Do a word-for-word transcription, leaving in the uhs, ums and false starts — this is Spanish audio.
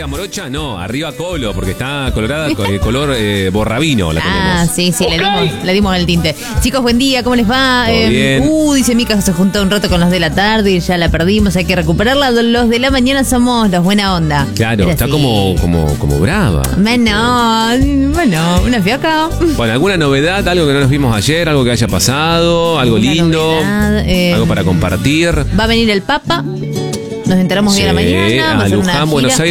arriba morocha, no, arriba colo, porque está colorada con el color eh, borrabino. La ah, tenemos. sí, sí, okay. le, dimos, le dimos el tinte. Chicos, buen día, ¿cómo les va? ¿Todo Eh, bien? Uh, dice Mica que se juntó un rato con los de la tarde y ya la perdimos, hay que recuperarla. Los de la mañana somos los buena onda. Claro, Era está así. como, como, como brava. Bueno, bueno, una fiaca. Bueno, ¿alguna novedad? ¿Algo que no nos vimos ayer? ¿Algo que haya pasado? ¿Algo Una lindo? novedad, eh, ¿Algo para compartir? Va a venir el Papa. Nos enteramos Sí, hoy a la mañana. Va a a hacer una Luján, gira. Buenos Aires.